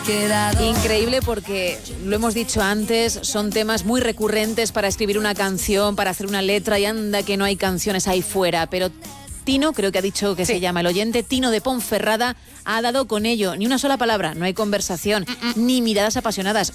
Increíble porque, lo hemos dicho antes, son temas muy recurrentes para escribir una canción, para hacer una letra, y anda que no hay canciones ahí fuera, pero Tino, creo que ha dicho que se llama el oyente, Tino de Ponferrada, ha dado con ello. Ni una sola palabra, no hay conversación, ni miradas apasionadas,